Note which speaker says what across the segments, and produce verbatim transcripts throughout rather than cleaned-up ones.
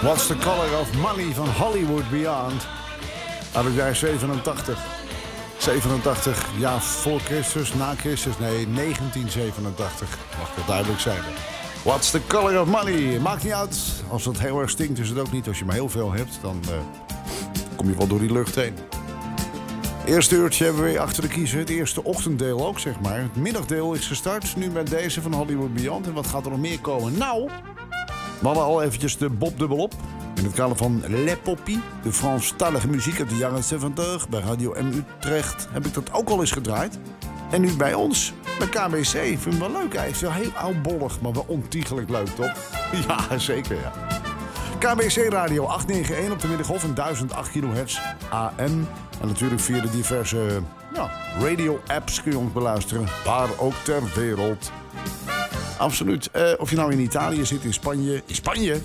Speaker 1: What's the Color of Money van Hollywood Beyond. Uit het jaar zevenentachtig. zevenentachtig, ja, voor Christus, na Christus. Nee, negentien zevenentachtig. Mag wel duidelijk zijn. What's the Color of Money? Maakt niet uit. Als het heel erg stinkt is het ook niet. Als je maar heel veel hebt, dan uh, kom je wel door die lucht heen. Eerste uurtje hebben we weer achter de kiezer. Het eerste ochtenddeel ook, zeg maar. Het middagdeel is gestart. Nu met deze van Hollywood Beyond. En wat gaat er nog meer komen? Nou, we hadden al eventjes de Bob dubbelop. In het kader van Le Poppy, de Franstalige muziek uit de jaren zeventig. Bij Radio M Utrecht heb ik dat ook al eens gedraaid. En nu bij ons, bij K B C. Vind ik wel leuk. Hij is wel heel oudbollig, maar wel ontiegelijk leuk, toch? Ja, zeker, ja. K B C Radio acht negen een op de middengolf en duizend acht kilohertz A M. En natuurlijk via de diverse ja, radio-apps kun je ons beluisteren. Waar ook ter wereld. Absoluut. Uh, of je nou in Italië zit, in Spanje. In Spanje?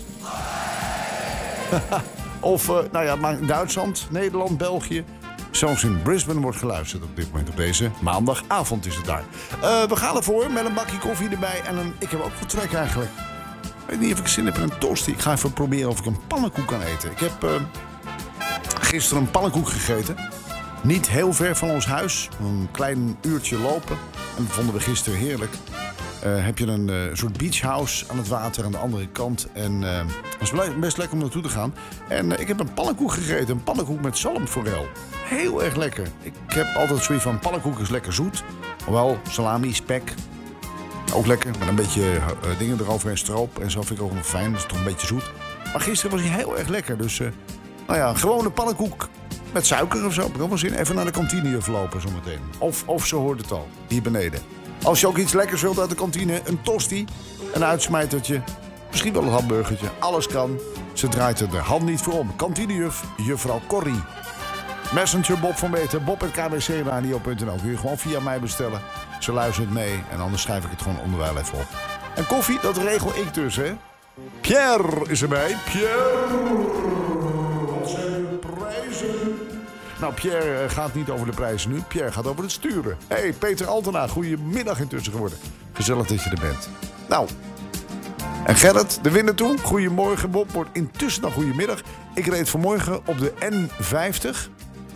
Speaker 1: of, uh, nou ja, maar in Duitsland, Nederland, België. Zelfs in Brisbane wordt geluisterd op dit moment op deze maandagavond is het daar. Uh, we gaan ervoor met een bakje koffie erbij. En een, ik heb ook wat trek eigenlijk. Ik weet niet of ik zin heb in een tosti. Ik ga even proberen of ik een pannenkoek kan eten. Ik heb uh, gisteren een pannenkoek gegeten. Niet heel ver van ons huis. Een klein uurtje lopen. En dat vonden we gisteren heerlijk. Uh, heb je een uh, soort beachhouse aan het water aan de andere kant. En uh, het was best lekker om naartoe te gaan. En uh, ik heb een pannenkoek gegeten. Een pannenkoek met zalmforel. Heel erg lekker. Ik heb altijd zoiets van pannenkoek is lekker zoet. Hoewel, salami, spek. Ook lekker. Met een beetje uh, dingen erover en stroop. En zo vind ik ook nog fijn. Dat is toch een beetje zoet. Maar gisteren was hij heel erg lekker. Dus, uh, nou ja, gewoon een pannenkoek met suiker of zo. Ik heb ook wel zin. Even naar de kantine verlopen zometeen. Of, of ze hoort het al. Hier beneden. Als je ook iets lekkers wilt uit de kantine, een tosti, een uitsmijtertje, misschien wel een hamburgertje, alles kan. Ze draait er de hand niet voor om. Kantinejuf, juffrouw Corrie. Messenger Bob van Beter, bob at k b c radio punt n l. Kun je gewoon via mij bestellen. Ze luistert mee en anders schrijf ik het gewoon onderwijl even op. En koffie, dat regel ik dus, hè. Pierre is erbij. Pierre, wat zijn de prijzen? Nou, Pierre gaat niet over de prijzen nu. Pierre gaat over het sturen. Hé, hey, Peter Altena, goedemiddag intussen geworden. Gezellig dat je er bent. Nou, en Gerrit, de winnaar toe. Goedemorgen, Bob. Wordt intussen nog goedemiddag. Ik reed vanmorgen op de N vijftig.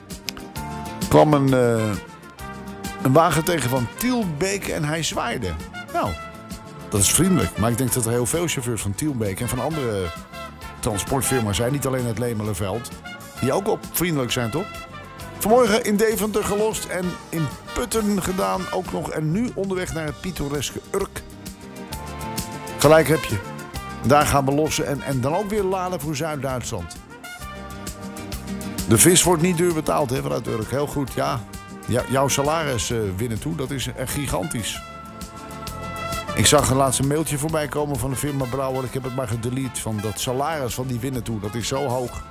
Speaker 1: Kwam een, uh, een wagen tegen van Tielbeek en hij zwaaide. Nou, dat is vriendelijk. Maar ik denk dat er heel veel chauffeurs van Tielbeek en van andere transportfirma's zijn. Niet alleen het Lemelenveld. Die ook wel vriendelijk zijn, toch? Vanmorgen in Deventer gelost en in Putten gedaan ook nog. En nu onderweg naar het pittoreske Urk. Gelijk heb je. Daar gaan we lossen en, en dan ook weer laden voor Zuid-Duitsland. De vis wordt niet duur betaald, hè, vanuit Urk. Heel goed, ja. ja jouw salaris uh, winnen toe, dat is echt gigantisch. Ik zag een laatste mailtje voorbij komen van de firma Brouwer. Ik heb het maar gedelete van dat salaris van die winnen toe. Dat is zo hoog.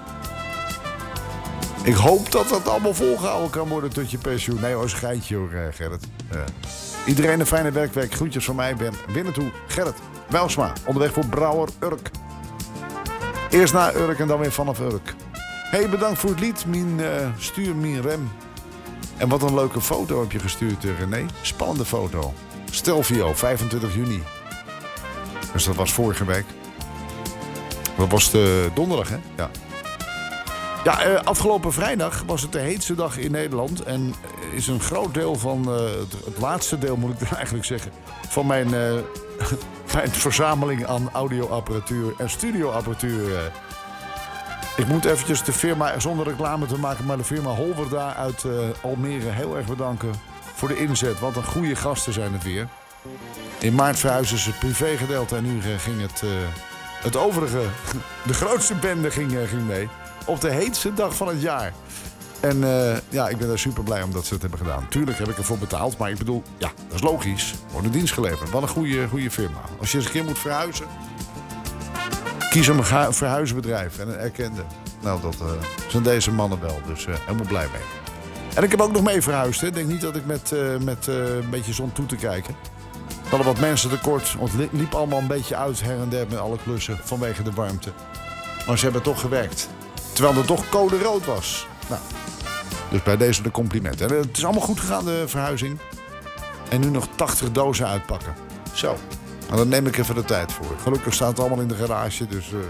Speaker 1: Ik hoop dat dat allemaal volgehouden kan worden tot je pensioen. Nee hoor, een geintje hoor, Gerrit. Uh, iedereen een fijne werkweek. Groetjes van mij, Ben. Binnen toe, Gerrit Welsma. Onderweg voor Brouwer Urk. Eerst naar Urk en dan weer vanaf Urk. Hey, bedankt voor het lied. Mijn, uh, stuur mijn rem. En wat een leuke foto heb je gestuurd, René. Spannende foto. Stelvio, vijfentwintig juni. Dus dat was vorige week. Dat was de donderdag, hè? Ja. Ja, uh, afgelopen vrijdag was het de heetste dag in Nederland. En is een groot deel van, uh, het, het laatste deel moet ik eigenlijk zeggen, van mijn, uh, mijn verzameling aan audioapparatuur en studioapparatuur. Uh. Ik moet eventjes de firma, zonder reclame te maken, maar de firma Holverda uit uh, Almere heel erg bedanken voor de inzet. Wat een goede gasten zijn het weer. In maart verhuisden ze privégedeelte en nu uh, ging het, uh, het overige, de grootste bende ging, uh, ging mee. Op de heetste dag van het jaar. En uh, ja, ik ben daar super blij om dat ze het hebben gedaan. Tuurlijk heb ik ervoor betaald, maar ik bedoel, ja, dat is logisch. Wordt een dienst geleverd. Wat een goede, goede firma. Als je eens een keer moet verhuizen, kies een verhuisbedrijf en een erkende. Nou, dat uh, zijn deze mannen wel. Dus uh, helemaal blij mee. En ik heb ook nog mee verhuisd. Ik denk niet dat ik met, uh, met uh, een beetje zon toe te kijken. We hadden wat mensen tekort. Het liep allemaal een beetje uit her en der met alle klussen vanwege de warmte. Maar ze hebben toch gewerkt. Terwijl er toch code rood was. Nou, dus bij deze de complimenten. En het is allemaal goed gegaan, de verhuizing. En nu nog tachtig dozen uitpakken. Zo. Nou, daar neem ik even de tijd voor. Gelukkig staat het allemaal in de garage. Dus uh,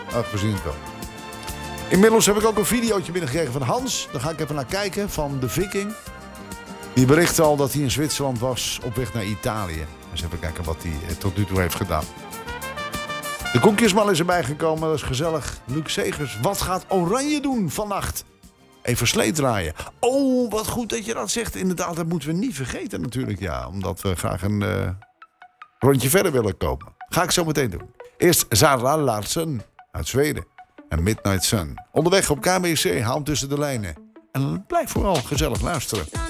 Speaker 1: Ach, we zien het wel. Inmiddels heb ik ook een videootje binnengekregen van Hans. Daar ga ik even naar kijken, van de Viking. Die berichtte al dat hij in Zwitserland was op weg naar Italië. Dus even kijken wat hij tot nu toe heeft gedaan. De koekjesman is erbij gekomen, dat is gezellig. Luc Segers, wat gaat Oranje doen vannacht? Even sleet draaien. Oh, wat goed dat je dat zegt. Inderdaad, dat moeten we niet vergeten natuurlijk. Ja, omdat we graag een uh, rondje verder willen komen. Ga ik zo meteen doen. Eerst Zara Larsson uit Zweden. En Midnight Sun. Onderweg op K B C, haal hem tussen de lijnen. En blijf vooral gezellig luisteren.